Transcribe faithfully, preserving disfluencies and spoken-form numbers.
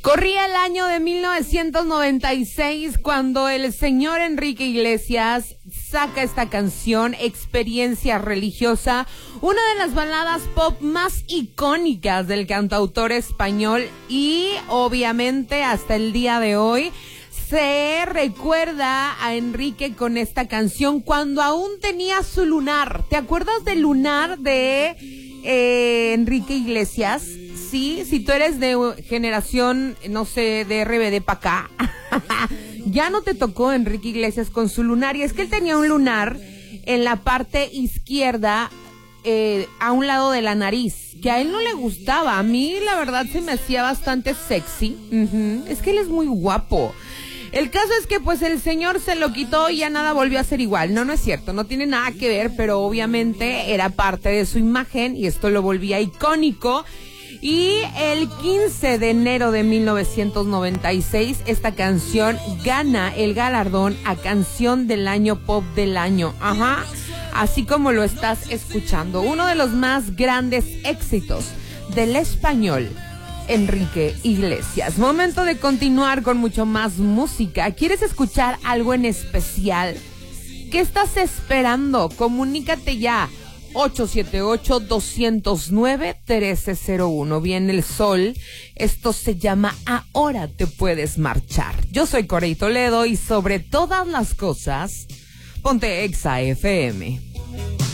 Corría el año de mil novecientos noventa y seis cuando el señor Enrique Iglesias saca esta canción, Experiencia Religiosa, una de las baladas pop más icónicas del cantautor español, y obviamente hasta el día de hoy se recuerda a Enrique con esta canción cuando aún tenía su lunar. ¿Te acuerdas del lunar de eh, Enrique Iglesias? Sí, si tú eres de generación, no sé, de R B D para acá, ya no te tocó Enrique Iglesias con su lunar. Y es que él tenía un lunar en la parte izquierda, eh, a un lado de la nariz, que a él no le gustaba. A mí, la verdad, se me hacía bastante sexy. Uh-huh. Es que él es muy guapo. El caso es que pues el señor se lo quitó y ya nada volvió a ser igual. No, no es cierto, no tiene nada que ver, pero obviamente era parte de su imagen y esto lo volvía icónico. Y el quince de enero de mil novecientos noventa y seis, esta canción gana el galardón a Canción del Año Pop del Año. Ajá, así como lo estás escuchando. Uno de los más grandes éxitos del español, Enrique Iglesias. Momento de continuar con mucho más música. ¿Quieres escuchar algo en especial? ¿Qué estás esperando? Comunícate ya. ocho siete ocho, dos cero nueve, uno tres cero uno. Viene el sol. Esto se llama Ahora te puedes marchar. Yo soy Corey Toledo y sobre todas las cosas, ponte Exa F M.